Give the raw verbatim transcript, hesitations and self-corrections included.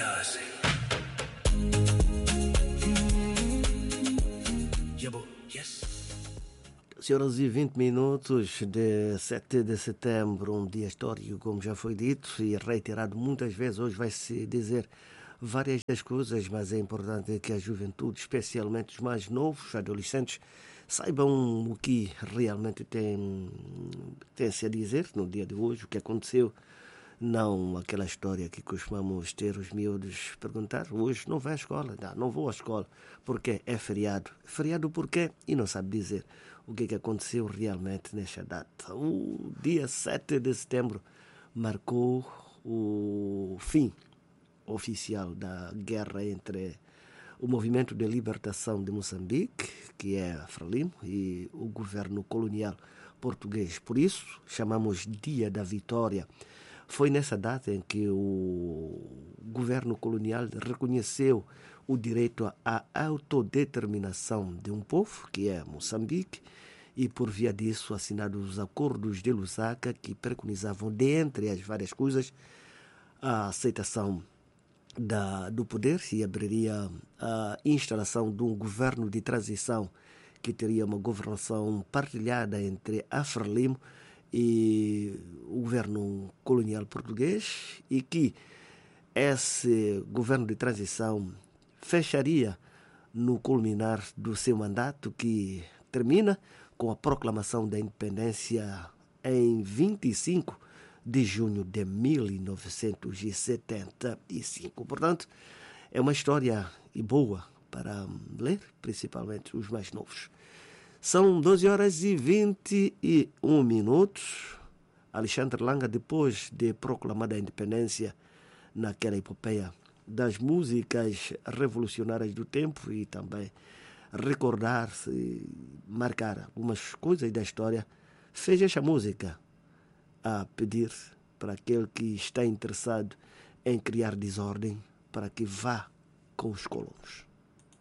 Horas e vinte minutos de sete de setembro, um dia histórico, como já foi dito e reiterado muitas vezes. Hoje vai-se dizer várias das coisas, mas é importante que a juventude, especialmente os mais novos, adolescentes, saibam o que realmente tem, tem-se a dizer no dia de hoje, o que aconteceu. Não aquela história que costumamos ter os miúdos perguntar: hoje não vai à escola? Não, não vou à escola. Porque é feriado. Feriado por quê? E não sabe dizer o que, que aconteceu realmente nesta data. O dia sete de setembro marcou o fim oficial da guerra entre o Movimento de Libertação de Moçambique, que é a Frelimo, e o governo colonial português. Por isso, chamamos Dia da Vitória. Foi nessa data em que o governo colonial reconheceu o direito à autodeterminação de um povo, que é Moçambique, e por via disso assinados os acordos de Lusaka, que preconizavam, dentre as várias coisas, a aceitação da, do poder e abriria a instalação de um governo de transição que teria uma governação partilhada entre a Frelimo e o governo colonial português, e que esse governo de transição fecharia no culminar do seu mandato, que termina com a proclamação da independência em vinte e cinco de junho de mil novecentos e setenta e cinco. Portanto, é uma história e boa para ler, principalmente os mais novos. São doze horas e vinte e um minutos. Alexandre Langa, depois de proclamada a independência, naquela epopeia das músicas revolucionárias do tempo, e também recordar-se, marcar algumas coisas da história, fez esta música a pedir para aquele que está interessado em criar desordem para que vá com os colonos.